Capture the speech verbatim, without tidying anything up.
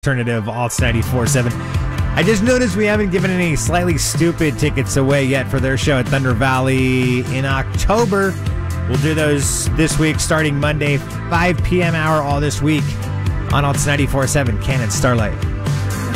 alternative Alts ninety-four seven. I just noticed we haven't given any Slightly Stoopid tickets away yet for their show at Thunder Valley in October. We'll do those this week starting Monday, five p.m. hour all this week on Alts ninety-four seven, Cannon Starlight.